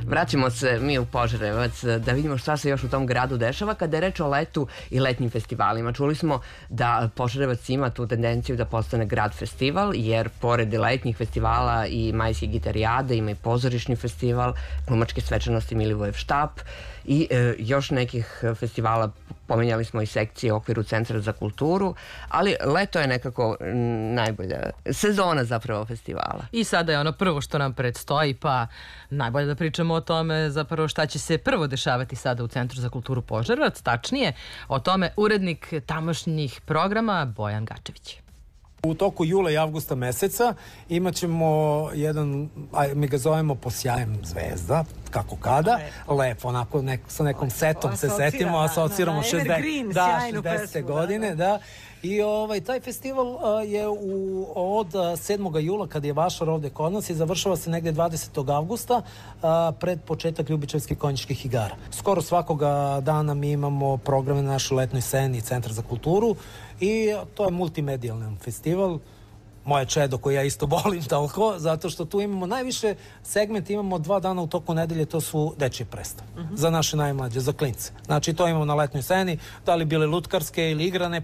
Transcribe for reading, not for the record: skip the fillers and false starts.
Vraćamo se mi u Požarevac da vidimo šta se još u tom gradu dešava kada je reč o letu i letnjim festivalima. Čuli smo da Požarevac ima tu tendenciju da postane grad festival, jer pored letnjih festivala i majske gitarijade ima i pozorišni festival, glumačke svečanosti Milivojev štap i još nekih festivala. Pomenjali smo i sekcije u okviru Centra za kulturu, ali leto je nekako najbolja sezona zapravo festivala. I sada je ono prvo što nam predstoji, pa najbolje da pričamo o tome zapravo šta će se prvo dešavati sada u Centru za kulturu Požarevac, tačnije o tome urednik tamošnjih programa Bojan Gačević. U toku jula i avgusta meseca imat ćemo jedan, mi ga zovemo Posjajem zvezda, kako kada, lepo, onako sa nekom setom se setimo, asociramo 60. godine, da. I taj festival je od 7. jula, kada je Vašar ovde kod nas, i završava se negde 20. avgusta pred početak Ljubičevskih konjičkih igara. Skoro svakoga dana mi imamo programe na našoj letnoj sceni Centar za kulturu i to je multimedijalni festival. Moje čedo koje ja isto volim toliko, zato što tu imamo najviše segment, imamo 2 dana u toku nedelje, to su dečje predstave. Za naše najmlađe, za klince. Znači to imamo na letnoj sceni, da li bile lutkarske ili igrane